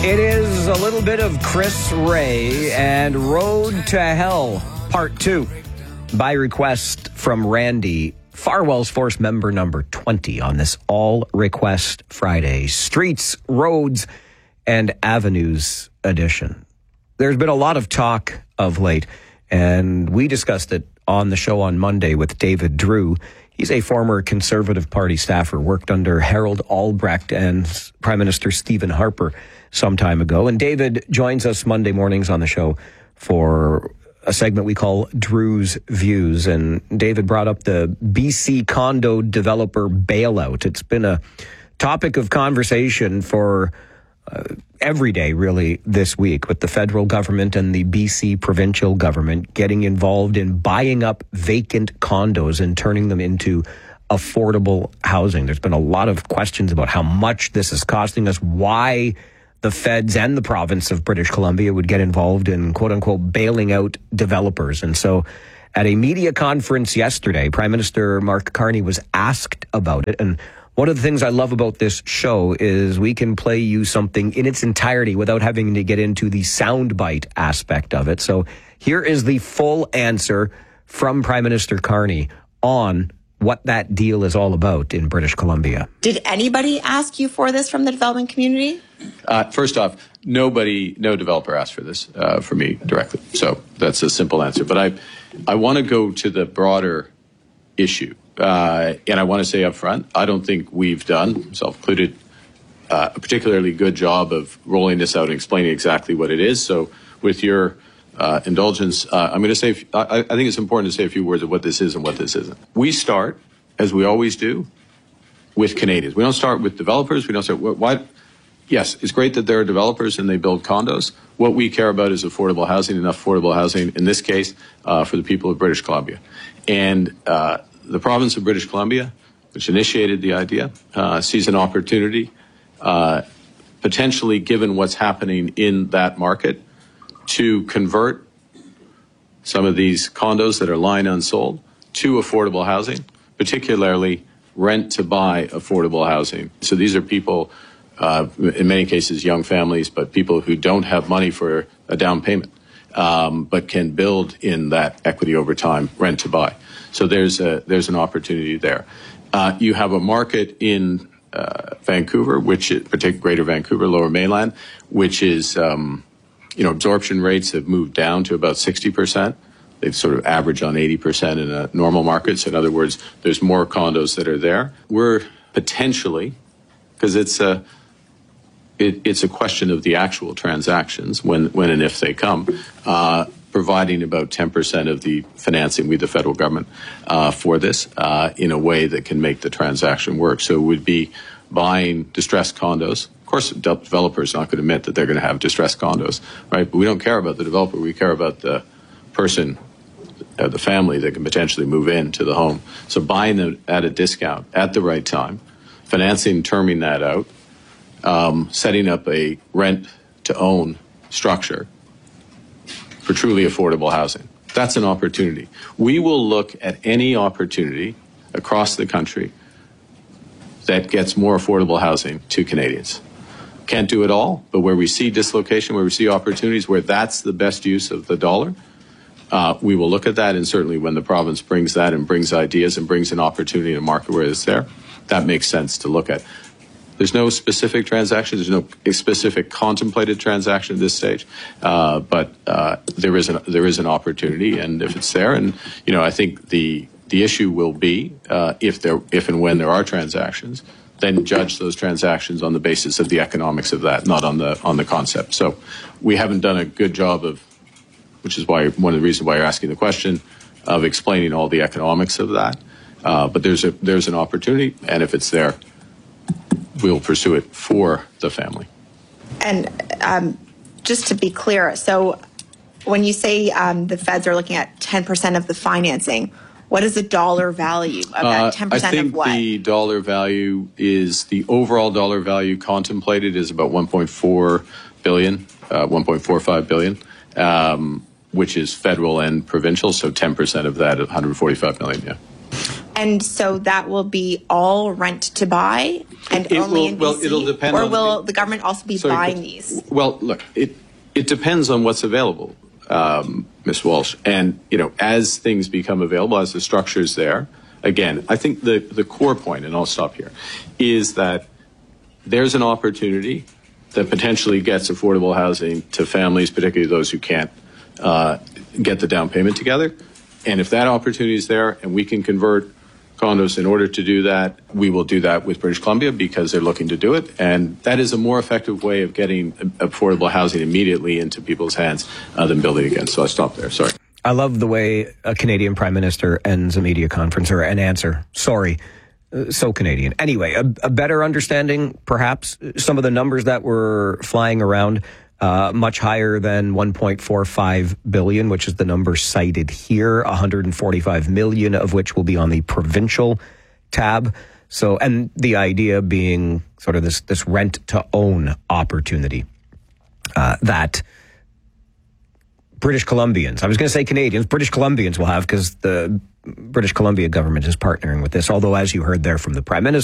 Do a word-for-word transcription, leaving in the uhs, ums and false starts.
It is a little bit of Chris Ray and Road to Hell, Part two, by request from Randy, Farwell's Force member number twenty on this All Request Friday, Streets, Roads, and Avenues edition. There's been a lot of talk of late, and we discussed it on the show on Monday with David Drew. He's a former Conservative Party staffer, worked under Harold Albrecht and Prime Minister Stephen Harper some time ago. And David joins us Monday mornings on the show for a segment we call Drew's Views. And David brought up the B C condo developer bailout. It's been a topic of conversation for uh, every day, really, this week, with the federal government and the B C provincial government getting involved in buying up vacant condos and turning them into affordable housing. There's been a lot of questions about how much this is costing us, why the feds and the province of British Columbia would get involved in, quote unquote, bailing out developers. And so at a media conference yesterday, Prime Minister Mark Carney was asked about it. And one of the things I love about this show is we can play you something in its entirety without having to get into the soundbite aspect of it. So here is the full answer from Prime Minister Carney on what that deal is all about in British Columbia. Did anybody ask you for this from the development community? Uh, first off, nobody, no developer asked for this uh, for me directly. So that's a simple answer. But I, I want to go to the broader issue. Uh, and I want to say up front, I don't think we've done, self-included, uh, a particularly good job of rolling this out and explaining exactly what it is. So with your uh, indulgence, uh, I'm going to say, I, I think it's important to say a few words of what this is and what this isn't. We start, as we always do, with Canadians. We don't start with developers. We don't start, why? Yes, it's great that there are developers and they build condos. What we care about is affordable housing, enough affordable housing, in this case, uh, for the people of British Columbia. And uh, the province of British Columbia, which initiated the idea, uh, sees an opportunity, uh, potentially given what's happening in that market, to convert some of these condos that are lying unsold to affordable housing, particularly rent-to-buy affordable housing. So these are people, uh, in many cases young families, but people who don't have money for a down payment, um, but can build in that equity over time, rent-to-buy. So there's a, there's an opportunity there. Uh, you have a market in uh, Vancouver, which is, particularly Greater Vancouver, Lower Mainland, which is, um, you know, absorption rates have moved down to about sixty percent. They've sort of averaged on eighty percent in a normal market. So in other words, there's more condos that are there. We're potentially, because it's a, it, it's a question of the actual transactions, when, when and if they come, uh, providing about ten percent of the financing with the federal government uh, for this uh, in a way that can make the transaction work. So it would be buying distressed condos. Of course, the developer's not going to admit that they're going to have distressed condos, right? But we don't care about the developer. We care about the person, uh, the family that can potentially move into the home. So buying them at a discount at the right time, financing, terming that out, um, setting up a rent-to-own structure for truly affordable housing. That's an opportunity. We will look at any opportunity across the country that gets more affordable housing to Canadians. Can't do it all, but where we see dislocation, where we see opportunities, where that's the best use of the dollar, uh, we will look at that. And certainly when the province brings that and brings ideas and brings an opportunity in a market where it's there, that makes sense to look at. There's no specific transaction. There's no specific contemplated transaction at this stage, uh, but uh, there is an there is an opportunity, and if it's there, and you know, I think the the issue will be uh, if there if and when there are transactions, then judge those transactions on the basis of the economics of that, not on the on the concept. So we haven't done a good job of, which is why one of the reasons why you're asking the question, of explaining all the economics of that. Uh, but there's a there's an opportunity, and if it's there, we'll pursue it for the family. And um, just to be clear, so when you say um, the feds are looking at ten percent of the financing, what is the dollar value of that ten percent uh, I think of what? The dollar value is, the overall dollar value contemplated is about one point four billion, uh, one point four five billion, um, which is federal and provincial. So ten percent of that, one hundred forty-five million, yeah. And so that will be all rent to buy and It only will- in B C? well, it'll depend or on will the- the government also be Sorry, buying but- these? Well, look, it it depends on what's available, um, Miz Walsh. And, you know, as things become available, as the structure's there, again, I think the, the core point, and I'll stop here, is that there's an opportunity that potentially gets affordable housing to families, particularly those who can't uh, get the down payment together. And if that opportunity is there and we can convert condos in order to do that, we will do that with British Columbia because they're looking to do it. And that is a more effective way of getting affordable housing immediately into people's hands uh, than building again. So I'll stop there. Sorry. I love the way a Canadian Prime Minister ends a media conference or an answer. Sorry. Uh, so Canadian. Anyway, a, a better understanding, perhaps, some of the numbers that were flying around, uh, much higher than one point four five billion, which is the number cited here, one hundred forty-five million of which will be on the provincial tab. So, and the idea being sort of this, this rent to own opportunity uh, that British Columbians, I was going to say Canadians, British Columbians will have because the British Columbia government is partnering with this. Although, as you heard there from the Prime Minister,